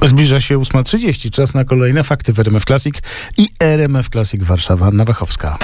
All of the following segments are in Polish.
Zbliża się 8:30. Czas na kolejne fakty w RMF Classic i RMF Classic Warszawa. Anna Wachowska.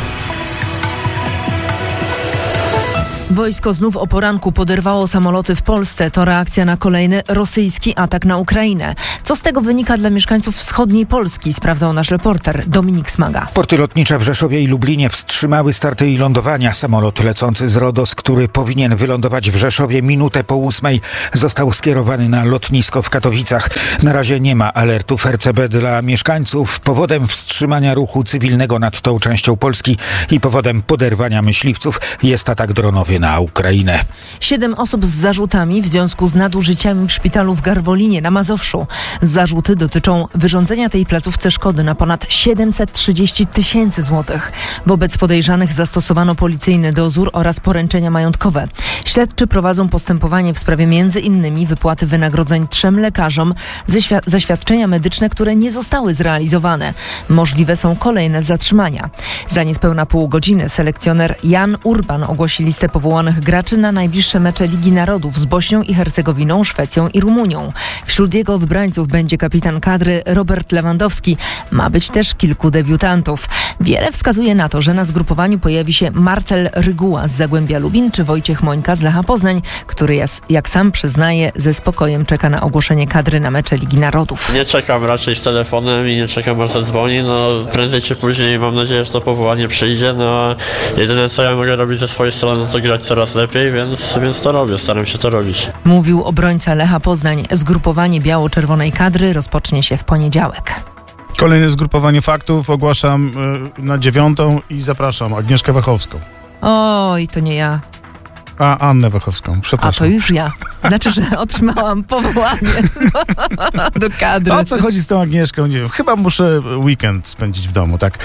Wojsko znów o poranku poderwało samoloty w Polsce. To reakcja na kolejny rosyjski atak na Ukrainę. Co z tego wynika dla mieszkańców wschodniej Polski? Sprawdzał nasz reporter Dominik Smaga. Porty lotnicze w Rzeszowie i Lublinie wstrzymały starty i lądowania. Samolot lecący z Rodos, który powinien wylądować w Rzeszowie minutę po 8, został skierowany na lotnisko w Katowicach. Na razie nie ma alertów RCB dla mieszkańców. Powodem wstrzymania ruchu cywilnego nad tą częścią Polski i powodem poderwania myśliwców jest atak dronowy na Ukrainę. 7 osób z zarzutami w związku z nadużyciami w szpitalu w Garwolinie na Mazowszu. Zarzuty dotyczą wyrządzenia tej placówce szkody na ponad 730 000 złotych. Wobec podejrzanych zastosowano policyjny dozór oraz poręczenia majątkowe. Śledczy prowadzą postępowanie w sprawie m.in. wypłaty wynagrodzeń 3 lekarzom za świadczenia medyczne, które nie zostały zrealizowane. Możliwe są kolejne zatrzymania. Za niespełna pół godziny selekcjoner Jan Urban ogłosi listę powołanych graczy na najbliższe mecze Ligi Narodów z Bośnią i Hercegowiną, Szwecją i Rumunią. Wśród jego wybrańców będzie kapitan kadry Robert Lewandowski. Ma być też kilku debiutantów. Wiele wskazuje na to, że na zgrupowaniu pojawi się Marcel Ryguła z Zagłębia Lubin czy Wojciech Mońka z Lecha Poznań, który jak sam przyznaje, ze spokojem czeka na ogłoszenie kadry na mecze Ligi Narodów. Nie czekam raczej z telefonem i nie czekam, aż zadzwoni. Prędzej czy później mam nadzieję, że to powołanie przyjdzie. Jedyne co ja mogę robić ze swojej strony to grać coraz lepiej, więc to robię, staram się to robić. Mówił obrońca Lecha Poznań. Zgrupowanie biało-czerwonej kadry rozpocznie się w poniedziałek. Kolejne zgrupowanie faktów ogłaszam na 9:00 i zapraszam Agnieszkę Wachowską. Oj, to nie ja. Annę Wachowską, przepraszam. A to już ja. Znaczy, że otrzymałam powołanie do kadry. O co chodzi z tą Agnieszką? Nie wiem. Chyba muszę weekend spędzić w domu, tak.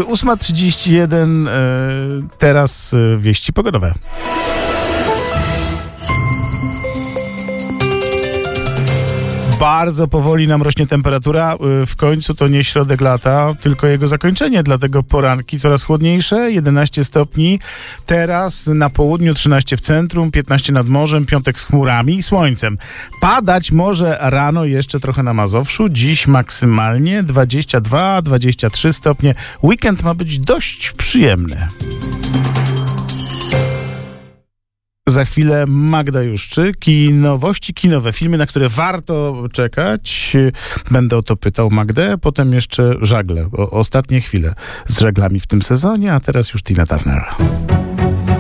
8:31, teraz wieści pogodowe. Bardzo powoli nam rośnie temperatura. W końcu to nie środek lata, tylko jego zakończenie. Dlatego poranki coraz chłodniejsze, 11 stopni. Teraz na południu 13 w centrum, 15 nad morzem, piątek z chmurami i słońcem. Padać może rano jeszcze trochę na Mazowszu. Dziś maksymalnie 22-23 stopnie. Weekend ma być dość przyjemny. Za chwilę Magda Juszczyk i nowości kinowe, filmy, na które warto czekać. Będę o to pytał Magdę, potem jeszcze żagle, ostatnie chwile z żaglami w tym sezonie, a teraz już Tina Turner.